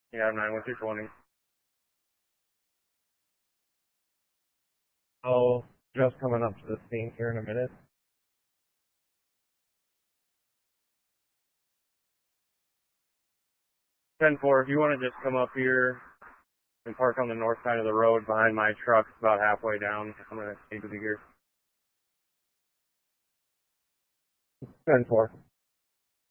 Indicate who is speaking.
Speaker 1: Yeah, 9 with your 20. Oh, just coming up to the scene here in a minute. 10-4, if you want to just come up here and park on the north side of the road behind my truck, about halfway down. I'm going to take it here. 10-4.